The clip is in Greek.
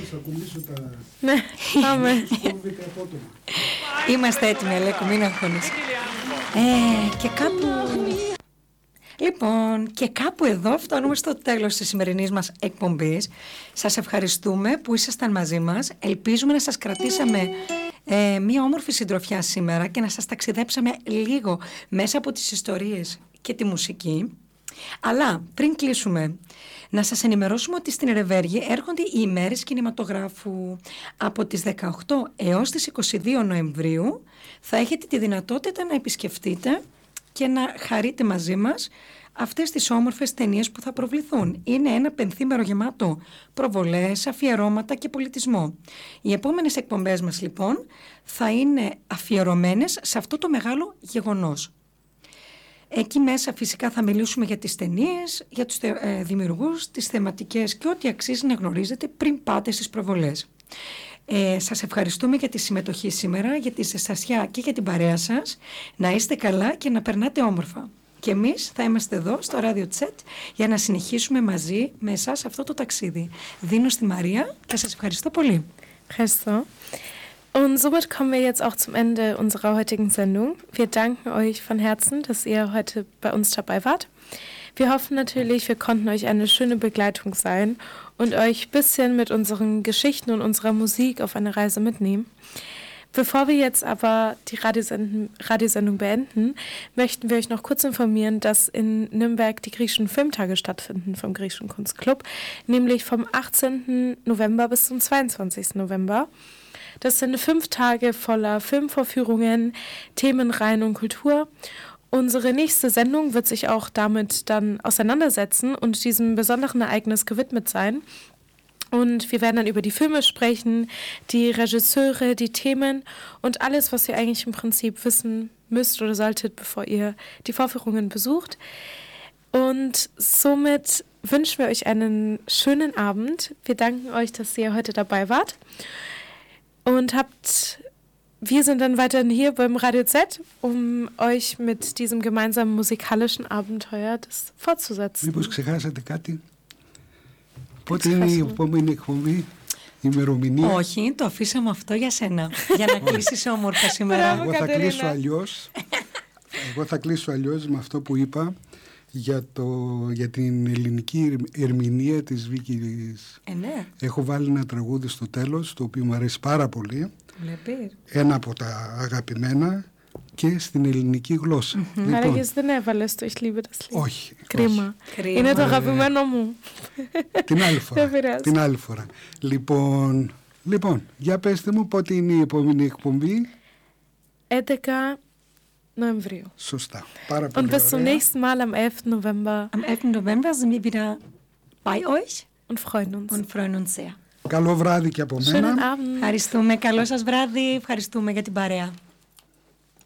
θα κουμπίσω τα... Ναι, πάμε. Είμαστε έτοιμοι, Αλέκο, μην αγχώνεις. Και κάπου... Λοιπόν, και κάπου εδώ φτάνουμε στο τέλος της σημερινής μας εκπομπής. Σας ευχαριστούμε που ήσασταν μαζί μας. Ελπίζουμε να σας κρατήσαμε μία όμορφη συντροφιά σήμερα και να σας ταξιδέψαμε λίγο μέσα από τις ιστορίες και τη μουσική. Αλλά πριν κλείσουμε, να σας ενημερώσουμε ότι στην Ερεβέργη έρχονται οι ημέρες κινηματογράφου. Από τις 18 έως τις 22 Νοεμβρίου θα έχετε τη δυνατότητα να επισκεφτείτε και να χαρείτε μαζί μας αυτές τις όμορφες ταινίες που θα προβληθούν. Είναι ένα πενθήμερο γεμάτο προβολές, αφιερώματα και πολιτισμό. Οι επόμενες εκπομπές μας λοιπόν θα είναι αφιερωμένες σε αυτό το μεγάλο γεγονός. Εκεί μέσα φυσικά θα μιλήσουμε για τις ταινίες, για τους δημιουργούς, τις θεματικές και ό,τι αξίζει να γνωρίζετε πριν πάτε στις προβολές. Σας ευχαριστούμε για τη συμμετοχή σήμερα, για τη ζεστασιά και για την παρέα σας. Να είστε καλά και να περνάτε όμορφα. Και εμείς θα είμαστε εδώ στο Radio Chat για να συνεχίσουμε μαζί με εσάς αυτό το ταξίδι. Δίνω στη Μαρία και σας ευχαριστώ πολύ. Ευχαριστώ. Und somit kommen wir jetzt auch zum Ende unserer heutigen Sendung. Wir danken euch von Herzen, dass ihr heute bei uns dabei wart. Wir hoffen natürlich, wir konnten euch eine schöne Begleitung sein und euch ein bisschen mit unseren Geschichten und unserer Musik auf eine Reise mitnehmen. Bevor wir jetzt aber die Radiosendung beenden, möchten wir euch noch kurz informieren, dass in Nürnberg die griechischen Filmtage stattfinden vom Griechischen Kunstclub, nämlich vom 18. November bis zum 22. November. Das sind 5 Tage voller Filmvorführungen, Themenreihen und Kultur. Unsere nächste Sendung wird sich auch damit dann auseinandersetzen und diesem besonderen Ereignis gewidmet sein. Und wir werden dann über die Filme sprechen, die Regisseure, die Themen und alles, was ihr eigentlich im Prinzip wissen müsst oder solltet, bevor ihr die Vorführungen besucht. Und somit wünschen wir euch einen schönen Abend. Wir danken euch, dass ihr heute dabei wart. Und wir sind dann weiterhin hier beim Radio Z, um euch mit diesem gemeinsamen musikalischen Abenteuer das fortzusetzen. Μήπως ξεχάσατε κάτι? Πότε είναι η επόμενη εκπομπή, ημερομηνία? Όχι, το αφήσαμε αυτό για σένα, για να κλείσεις όμορφα σήμερα. Εγώ θα κλείσω αλλιώς με αυτό που είπα για την ελληνική ερμηνεία της Βίκης. Ναι. Έχω βάλει ένα τραγούδι στο τέλος, το οποίο μου αρέσει πάρα πολύ. Βλέπει. Ένα από τα αγαπημένα και στην ελληνική γλώσσα. Λοιπόν, αλλά δεν έβαλες το «Ich liebe das Lied». Όχι. Κρίμα. Είναι το αγαπημένο μου. Την άλλη φορά. Λοιπόν, για πέστε μου πότε είναι η επόμενη εκπομπή. 11 November. Σωστά. Πάρα πολύ Und bis zum nächsten Mal am 11. November. Am 11. November sind wir wieder bei euch und freuen uns sehr. Καλό βράδυ και από μένα. Schönen Abend. Ευχαριστούμε. Καλό σας βράδυ. Ευχαριστούμε για την παρέα.